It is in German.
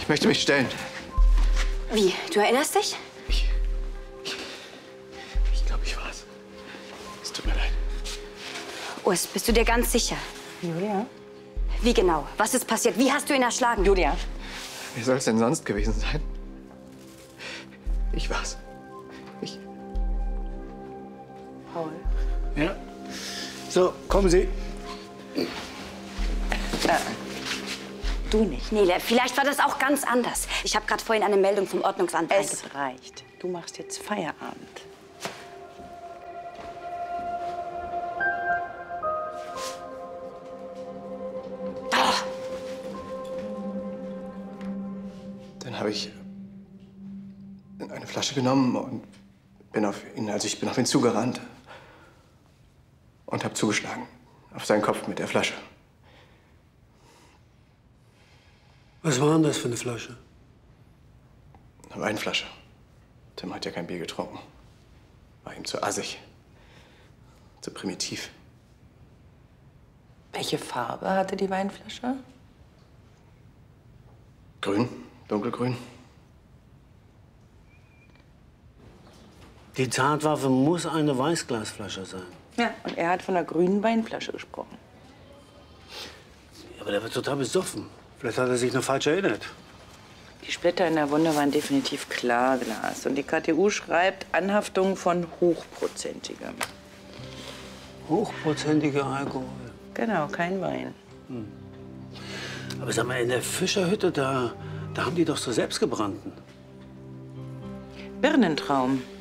möchte mich stellen. Wie? Du erinnerst dich? Ich glaube, ich war's. Es tut mir leid. Urs, bist du dir ganz sicher? Julia? Wie genau? Was ist passiert? Wie hast du ihn erschlagen? Julia? Wie soll es denn sonst gewesen sein? Ich war's. Paul? Ja. So, kommen Sie. Du nicht. Nele, vielleicht war das auch ganz anders. Ich habe gerade vorhin eine Meldung vom Ordnungsamt Es reicht. Du machst jetzt Feierabend. Dann habe ich eine Flasche genommen und bin auf ihn zugerannt und habe zugeschlagen auf seinen Kopf mit der Flasche. Was war denn das für eine Flasche? Eine Weinflasche. Tim hat ja kein Bier getrunken. War ihm zu assig. Zu primitiv. Welche Farbe hatte die Weinflasche? Grün, dunkelgrün. Die Tatwaffe muss eine Weißglasflasche sein. Ja. Und er hat von einer grünen Weinflasche gesprochen. Aber der wird total besoffen. Vielleicht hat er sich noch falsch erinnert. Die Splitter in der Wunde waren definitiv Klarglas. Und die KTU schreibt Anhaftung von hochprozentigem. Hochprozentiger Alkohol. Genau, kein Wein. Aber sag mal, in der Fischerhütte, da haben die doch so selbstgebrannten. Birnentraum.